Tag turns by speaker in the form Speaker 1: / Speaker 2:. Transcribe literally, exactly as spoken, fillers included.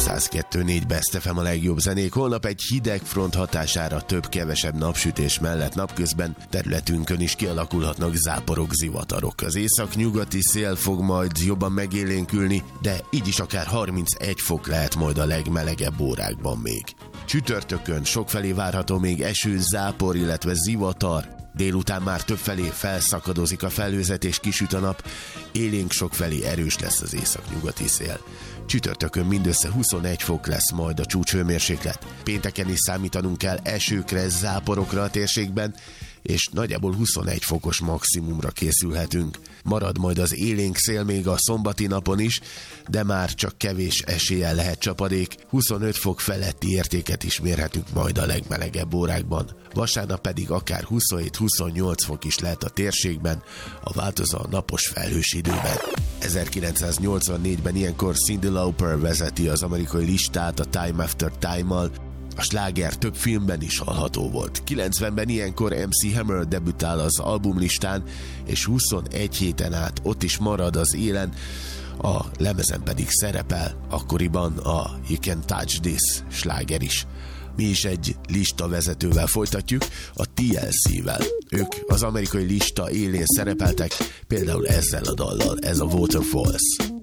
Speaker 1: száz kettő négy Best ef em a legjobb zenék. Holnap egy hideg front hatására több-kevesebb napsütés mellett napközben területünkön is kialakulhatnak záporok, zivatarok. Az észak-nyugati szél fog majd jobban megélénkülni, de így is akár harmincegy fok lehet majd a legmelegebb órákban még. Csütörtökön sokfelé várható még eső, zápor, illetve zivatar. Délután már többfelé felszakadozik a felhőzet és kisüt a nap, élénk sokfelé erős lesz az északnyugati szél. Csütörtökön mindössze huszonegy fok lesz majd a csúcshőmérséklet. Pénteken is számítanunk kell esőkre, záporokra a térségben, és nagyjából huszonegy fokos maximumra készülhetünk. Marad majd az élénk szél még a szombati napon is, de már csak kevés eséllyel lehet csapadék, huszonöt fok feletti értéket is mérhetünk majd a legmelegebb órákban. Vasárnap pedig akár huszonhét-huszonnyolc fok is lehet a térségben, a változó napos felhős időben. ezerkilencszáznyolcvannégyben ilyenkor Cyndi Lauper vezeti az amerikai listát a Time After Time-mal, a sláger több filmben is hallható volt. kilencvenben ilyenkor em cé Hammer debütál az albumlistán, és huszonegy héten át ott is marad az élen, a lemezen pedig szerepel akkoriban a You Can Touch This sláger is. Mi is egy lista vezetővel folytatjuk, a té el cé-vel. Ők az amerikai lista élén szerepeltek, például ezzel a dallal, ez a Waterfalls.